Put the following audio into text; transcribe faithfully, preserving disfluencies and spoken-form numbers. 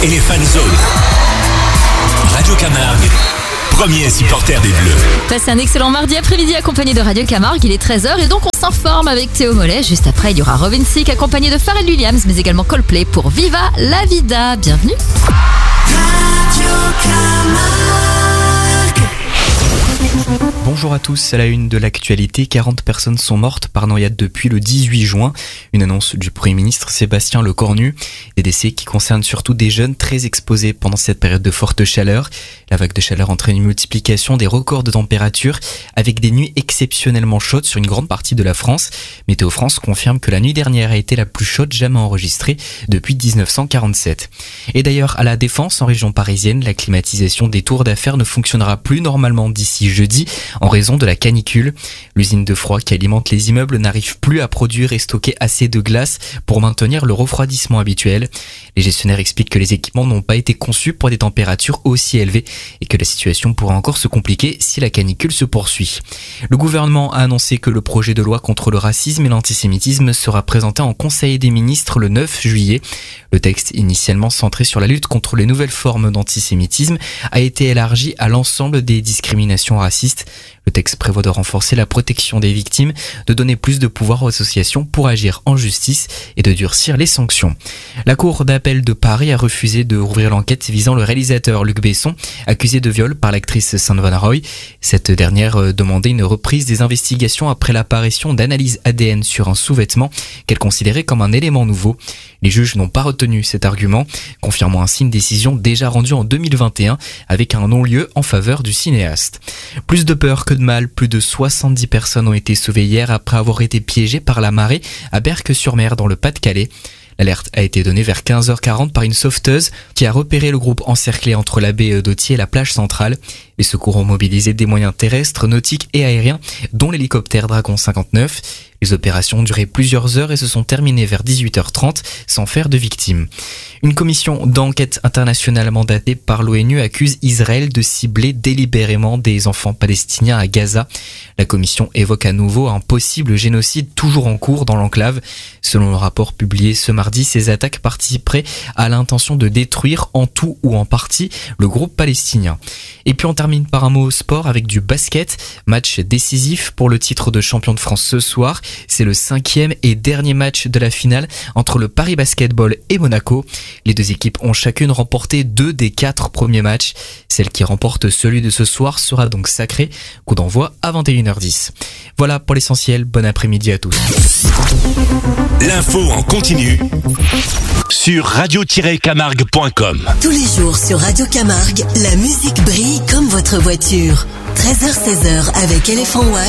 et les fanzones. Radio Camargue, premier supporter des Bleus. Passez un excellent mardi après-midi accompagné de Radio Camargue, il est treize heures et donc on s'informe avec Théo Mollet. Juste après, il y aura Robin Thicke accompagné de Pharrell Williams, mais également Coldplay pour Viva la Vida. Bienvenue. Radio Camargue. Bonjour à tous, à la une de l'actualité, quarante personnes sont mortes par noyade depuis le dix-huit juin. Une annonce du Premier ministre Sébastien Lecornu. Des décès qui concernent surtout des jeunes très exposés pendant cette période de forte chaleur. La vague de chaleur entraîne une multiplication des records de température avec des nuits exceptionnellement chaudes sur une grande partie de la France. Météo France confirme que la nuit dernière a été la plus chaude jamais enregistrée depuis dix-neuf cent quarante-sept. Et d'ailleurs, à la Défense, en région parisienne, la climatisation des tours d'affaires ne fonctionnera plus normalement d'ici jeudi en raison de la canicule. L'usine de froid qui alimente les immeubles n'arrive plus à produire et stocker assez de glace pour maintenir le refroidissement habituel. Les gestionnaires expliquent que les équipements n'ont pas été conçus pour des températures aussi élevées et que la situation pourrait encore se compliquer si la canicule se poursuit. Le gouvernement a annoncé que le projet de loi contre le racisme et l'antisémitisme sera présenté en Conseil des ministres le neuf juillet. Le texte, initialement centré sur la lutte contre les nouvelles formes d'antisémitisme, a été élargi à l'ensemble des discriminations racistes. Le texte prévoit de renforcer la protection des victimes, de donner plus de pouvoir aux associations pour agir en justice et de durcir les sanctions. La Cour d'appel de Paris a refusé de rouvrir l'enquête visant le réalisateur Luc Besson, accusé de viol par l'actrice Sandra Roy. Cette dernière demandait une reprise des investigations après l'apparition d'analyses A D N sur un sous-vêtement qu'elle considérait comme un élément nouveau. Les juges n'ont pas retenu cet argument, confirmant ainsi une décision déjà rendue en deux mille vingt et un avec un non-lieu en faveur du cinéaste. Plus de peur que de mal, plus de soixante-dix personnes ont été sauvées hier après avoir été piégées par la marée à Berck-sur-Mer dans le Pas-de-Calais. L'alerte a été donnée vers quinze heures quarante par une sauveteuse qui a repéré le groupe encerclé entre la baie d'Ottier et la plage centrale. Les secours ont mobilisé des moyens terrestres, nautiques et aériens, dont l'hélicoptère Dragon cinquante-neuf. Les opérations ont duré plusieurs heures et se sont terminées vers dix-huit heures trente sans faire de victimes. Une commission d'enquête internationale mandatée par l'ONU accuse Israël de cibler délibérément des enfants palestiniens à Gaza. La commission évoque à nouveau un possible génocide toujours en cours dans l'enclave. Selon le rapport publié ce mardi, ces attaques participeraient à l'intention de détruire en tout ou en partie le groupe palestinien. Et puis on termine par un mot sport avec du basket. Match décisif pour le titre de champion de France ce soir. C'est le cinquième et dernier match de la finale entre le Paris Basketball et Monaco. Les deux équipes ont chacune remporté deux des quatre premiers matchs. Celle qui remporte celui de ce soir sera donc sacrée. Coup d'envoi à vingt et une heures dix. Voilà pour l'essentiel. Bon après-midi à tous. L'info en continu sur radio tiret camargue point com. Tous les jours sur Radio Camargue, la musique brille comme votre voiture. treize heures seize heures avec Elephant Watch